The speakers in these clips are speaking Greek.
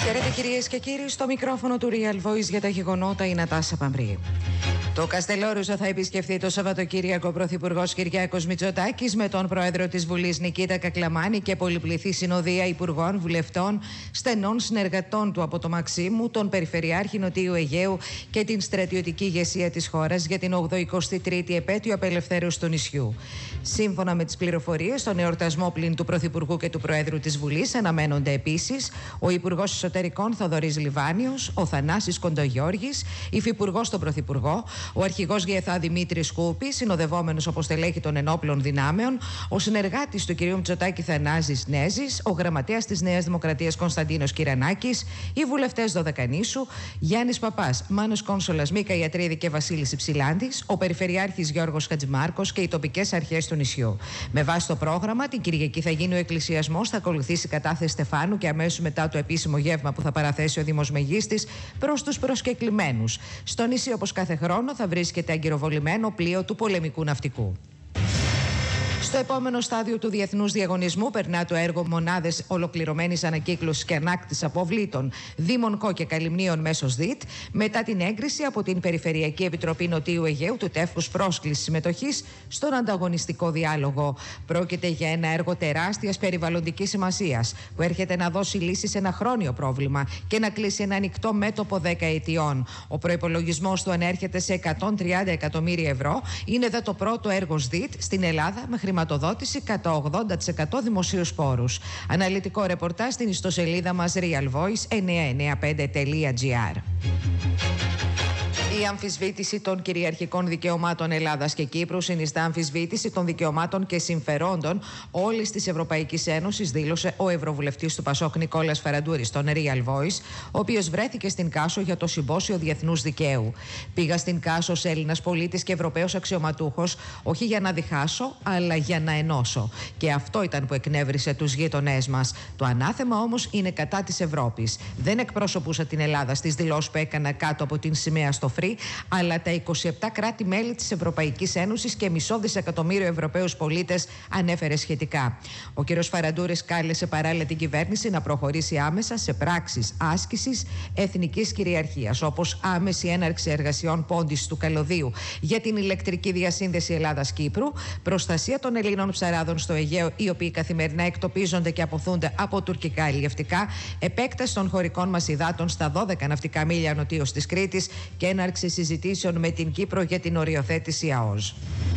Χαίρετε κυρίες και κύριοι, στο μικρόφωνο του Real Voice για τα γεγονότα η Νατάσα Παμπρή. Το Καστελόριζο θα επισκεφθεί το Σαββατοκύριακο ο Πρωθυπουργός Κυριάκος Μητσοτάκης με τον Πρόεδρο της Βουλής Νικήτα Κακλαμάνη και πολυπληθή συνοδεία υπουργών, βουλευτών, στενών συνεργατών του από το Μαξίμου, τον Περιφερειάρχη Νοτιού Αιγαίου και την στρατιωτική ηγεσία της χώρας για την 83η επέτειο απελευθέρωσης του νησιού. Σύμφωνα με τις πληροφορίες, στον εορτασμό πλην του Πρωθυπουργού και του Προέδρου της Βουλής αναμένονται επίσης ο Υπουργός Εσωτερικών Θοδωρής Λιβάνιος, ο Θανάσης Κοντογιώργης, υφυπουργός στον Πρωθυπουργό, ο αρχηγός ΓΕΘΑ Δημήτρης Κούπης, συνοδευόμενος από στελέχη των ενόπλων δυνάμεων, ο συνεργάτης του κ. Μητσοτάκη Θανάσης Νέζης, ο γραμματέας της Νέας Δημοκρατίας Κωνσταντίνος Κυρανάκης, οι βουλευτές Δωδεκανήσου, Γιάννης Παπάς, Μάνος Κόνσολας, Μίκα Ιατρίδη και Βασίλης Υψηλάντης, ο Περιφερειάρχης Γιώργος Χατζημάρκος και οι τοπικές αρχές του νησιού. Με βάση το πρόγραμμα, την Κυριακή θα γίνει ο εκκλησιασμός, θα ακολουθήσει η κατάθεση στεφάνου και αμέσως μετά το επίσημο γεύμα που θα παραθέσει ο Δήμος Μεγίστης προς τους προσκεκλημένους. Στο νησί, όπως κάθε χρόνο, θα βρίσκεται αγκυροβολημένο πλοίο του πολεμικού ναυτικού. Στο επόμενο στάδιο του διεθνούς διαγωνισμού περνά το έργο Μονάδες Ολοκληρωμένης Ανακύκλωσης και Ανάκτησης Αποβλήτων Δήμων Κο και Καλυμνίων μέσω ΔΙΤ, μετά την έγκριση από την Περιφερειακή Επιτροπή Νοτιού Αιγαίου του τεύχους πρόσκλησης συμμετοχής στον ανταγωνιστικό διάλογο. Πρόκειται για ένα έργο τεράστιας περιβαλλοντικής σημασίας που έρχεται να δώσει λύση σε ένα χρόνιο πρόβλημα και να κλείσει ένα ανοιχτό μέτωπο 10 ετιών. Ο προϋπολογισμός του ανέρχεται σε 130 εκατομμύρια ευρώ. Είναι το πρώτο έργο ΔΙΤ στην Ελλάδα με χρηματοδότηση κατά 80% δημοσίους πόρους. Αναλυτικό ρεπορτάζ στην ιστοσελίδα μας realvoice995.gr. Η αμφισβήτηση των κυριαρχικών δικαιωμάτων Ελλάδας και Κύπρου συνιστά αμφισβήτηση των δικαιωμάτων και συμφερόντων όλης της Ευρωπαϊκής Ένωσης, δήλωσε ο Ευρωβουλευτής του Πασόκ Νικόλας Φαραντούρης στον Real Voice, ο οποίος βρέθηκε στην Κάσο για το Συμπόσιο Διεθνούς Δικαίου. Πήγα στην Κάσο ως Έλληνας πολίτης και Ευρωπαίος αξιωματούχος, όχι για να διχάσω, αλλά για να ενώσω. Και αυτό ήταν που εκνεύρισε τους γείτονές μας. Το ανάθεμα όμως είναι κατά της Ευρώπης. Δεν εκπροσωπούσα την Ελλάδα στις δηλώσεις που έκανα κάτω από την σημαία στο αλλά τα 27 κράτη-μέλη της Ευρωπαϊκής Ένωσης και μισό δισεκατομμύριο Ευρωπαίους πολίτες, ανέφερε σχετικά. Ο κ. Φαραντούρης κάλεσε παράλληλα την κυβέρνηση να προχωρήσει άμεσα σε πράξεις άσκησης εθνικής κυριαρχίας, όπως άμεση έναρξη εργασιών πόντης του καλωδίου για την ηλεκτρική διασύνδεση Ελλάδας-Κύπρου, προστασία των Ελλήνων ψαράδων στο Αιγαίο, οι οποίοι καθημερινά εκτοπίζονται και αποθούνται από τουρκικά αλλιευτικά, επέκταση των χωρικών μας υδάτων στα 12 ναυτικά μίλια νοτίως της Κρήτης και έναρξη συζητήσεων με την Κύπρο για την οριοθέτηση ΑΟΣ.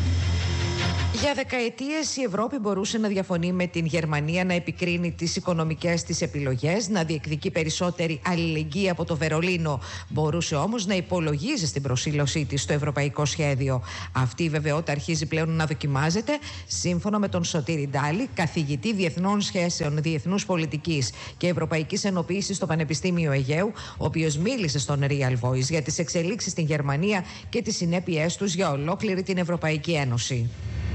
Για δεκαετίες η Ευρώπη μπορούσε να διαφωνεί με την Γερμανία, να επικρίνει τις οικονομικές της επιλογές, να διεκδικεί περισσότερη αλληλεγγύη από το Βερολίνο. Μπορούσε όμως να υπολογίζει στην προσήλωσή της στο ευρωπαϊκό σχέδιο. Αυτή η βεβαιότητα αρχίζει πλέον να δοκιμάζεται, σύμφωνα με τον Σωτήρη Ντάλη, καθηγητή Διεθνών Σχέσεων, Διεθνούς Πολιτικής και Ευρωπαϊκής Ενοποίησης στο Πανεπιστήμιο Αιγαίου, ο οποίος μίλησε στον Real Voice για τις εξελίξεις στην Γερμανία και τις συνέπειές τους για ολόκληρη την Ευρωπαϊκή Ένωση.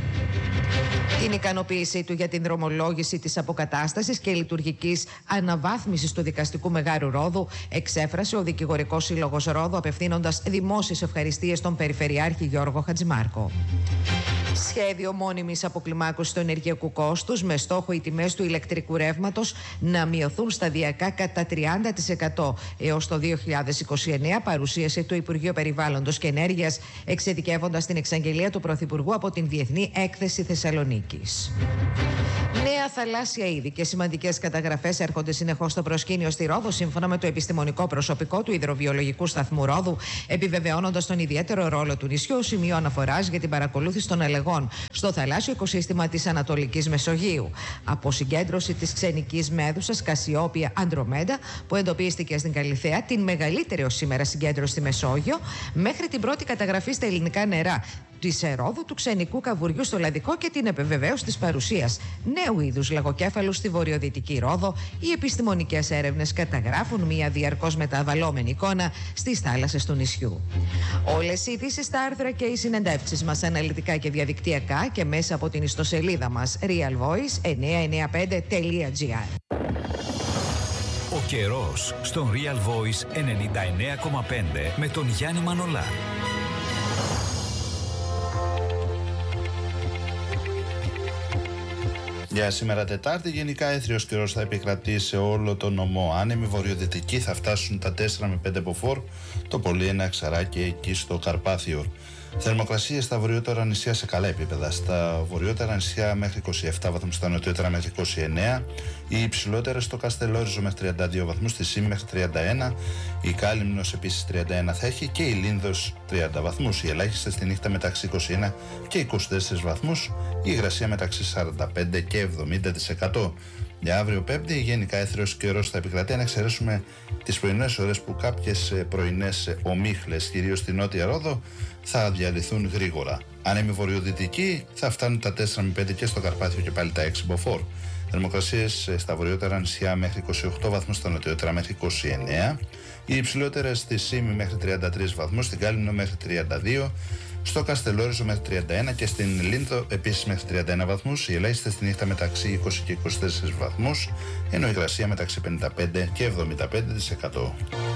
Την ικανοποίησή του για την δρομολόγηση της αποκατάστασης και λειτουργικής αναβάθμισης του δικαστικού Μεγάρου Ρόδου εξέφρασε ο Δικηγορικός Σύλλογος Ρόδου, απευθύνοντας δημόσιες ευχαριστίες στον Περιφερειάρχη Γιώργο Χατζημάρκο. Σχέδιο μόνιμης αποκλιμάκωσης του ενεργειακού κόστους με στόχο οι τιμές του ηλεκτρικού ρεύματος να μειωθούν σταδιακά κατά 30% έως το 2029, παρουσίασε το Υπουργείο Περιβάλλοντος και Ενέργειας, εξειδικεύοντας την εξαγγελία του Πρωθυπουργού από την Διεθνή Έκθεση Θεσσαλονίκης. Νέα θαλάσσια είδη και σημαντικές καταγραφές έρχονται συνεχώς στο προσκήνιο στη Ρόδο, σύμφωνα με το επιστημονικό προσωπικό του Υδροβιολογικού Σταθμού Ρόδου, επιβεβαιώνοντας τον ιδιαίτερο ρόλο του νησιού, σημείο αναφοράς για την παρακολούθηση των ελεγών στο θαλάσσιο οικοσύστημα της Ανατολικής Μεσογείου. Από συγκέντρωση της ξενικής μέδουσας Κασιόπια Αντρομέντα, που εντοπίστηκε στην Καλιθέα, την μεγαλύτερη ως σήμερα συγκέντρωση στη Μεσόγειο, μέχρι την πρώτη καταγραφή στα ελληνικά νερά της Ρόδου του ξενικού καβουριού στο Λαδικό και την επιβεβαίωση της παρουσίας νέου είδους λαγοκέφαλου στη βορειοδυτική Ρόδο, οι επιστημονικές έρευνες καταγράφουν μια διαρκώς μεταβαλλόμενη εικόνα στις θάλασσες του νησιού. Όλες οι ειδήσεις, τα άρθρα και οι συνεντεύξεις μας αναλυτικά και διαδικτυακά και μέσα από την ιστοσελίδα μας realvoice995.gr. Ο καιρός στον Real Voice 99,5 με τον Γιάννη Μανολά. Για σήμερα Τετάρτη, γενικά έθριος καιρός θα επικρατεί σε όλο τον νομό. Άνεμοι βορειοδυτικοί θα φτάσουν τα 4 με 5 μποφόρ, το πολύ ένα ξαράκι εκεί στο Καρπάθιο. Θερμοκρασίες στα βορειότερα νησιά σε καλά επίπεδα. Στα βορειότερα νησιά μέχρι 27 βαθμούς, στα νοτιότερα μέχρι 29. Οι υψηλότερες στο Καστελόριζο μέχρι 32 βαθμούς, στη Σύμη μέχρι 31. Η Κάλυμνος επίσης 31 θα έχει και η Λίνδος 30 βαθμούς. Οι ελάχιστες στη νύχτα μεταξύ 21 και 24 βαθμούς. Η υγρασία μεταξύ 45 και 70%. Για αύριο Πέμπτη, γενικά έθριος καιρός θα επικρατεί, αν εξαιρέσουμε τις πρωινές ώρες που κάποιες πρωινές ομίχλες, κυρίως στη Νότια Ρόδο, θα διαλυθούν γρήγορα. Άνεμοι βορειοδυτικοί θα φτάνουν τα 4 με 5 και στο Καρπάθιο και πάλι τα 6 μποφόρ. Θερμοκρασίες στα βορειότερα νησιά μέχρι 28 βαθμούς, στα νοτιότερα μέχρι 29. Οι υψηλότερες στη Σύμη μέχρι 33 βαθμούς, στην Κάλυμνο μέχρι 32. Στο Καστελόριζο μέχρι 31 και στην Λίνδο επίσης μέχρι 31 βαθμούς, οι ελάχιστες στη νύχτα μεταξύ 20 και 24 βαθμούς, ενώ η υγρασία μεταξύ 55 και 75%.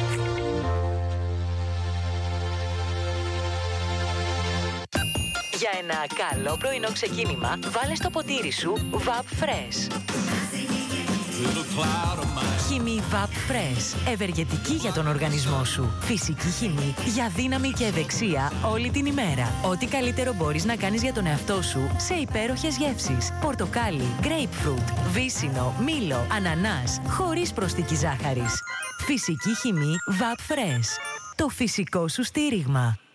Για ένα καλό πρωινό ξεκίνημα, βάλε στο ποτήρι σου VAP Fresh. Χυμή VAP Fresh. Ευεργετική για τον οργανισμό σου. Φυσική χυμή για δύναμη και ευεξία όλη την ημέρα. Ό,τι καλύτερο μπορείς να κάνεις για τον εαυτό σου σε υπέροχες γεύσεις. Πορτοκάλι, grapefruit, βύσσινο, μήλο, ανανάς, χωρίς προσθήκη ζάχαρης. Φυσική χυμή VAP Fresh. Το φυσικό σου στήριγμα.